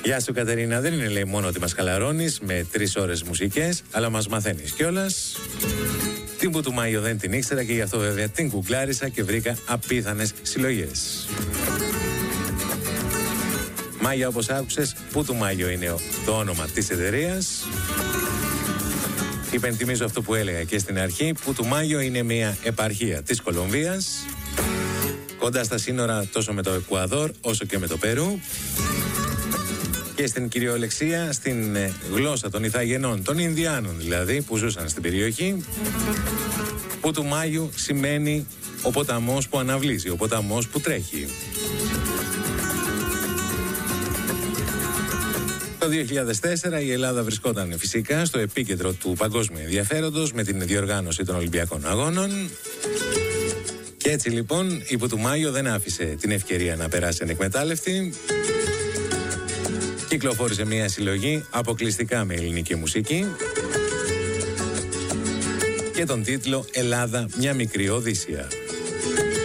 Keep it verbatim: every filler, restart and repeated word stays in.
Γεια σου Κατερίνα, δεν είναι λέει μόνο ότι μας χαλαρώνεις με τρεις ώρες μουσικές, αλλά μας μαθαίνεις κιόλας. Την που του Μάιο δεν την ήξερα και γι' αυτό βέβαια την κουκλάρισα και βρήκα απίθανες συλλογές. Μάγια, όπως άκουσες, που του Μάιο είναι το όνομα της εταιρείας. Υπενθυμίζω αυτό που έλεγα και στην αρχή, που του Μάιο είναι μια επαρχία της Κολομβίας, κοντά στα σύνορα τόσο με το Εκουαδόρ όσο και με το Περού, και στην κυριολεξία στην γλώσσα των Ιθαγενών, των Ινδιάνων δηλαδή, που ζούσαν στην περιοχή, που του Μάιου σημαίνει ο ποταμός που αναβλύζει, ο ποταμός που τρέχει. Το δύο χιλιάδες τέσσερα η Ελλάδα βρισκόταν φυσικά στο επίκεντρο του παγκόσμιου ενδιαφέροντος με την διοργάνωση των Ολυμπιακών Αγώνων. Και έτσι λοιπόν η Πουτουμάγιο δεν άφησε την ευκαιρία να περάσει ανεκμετάλλευτη. Κυκλοφόρησε μια συλλογή αποκλειστικά με ελληνική μουσική και τον τίτλο «Ελλάδα, μια μικρή Οδύσσια».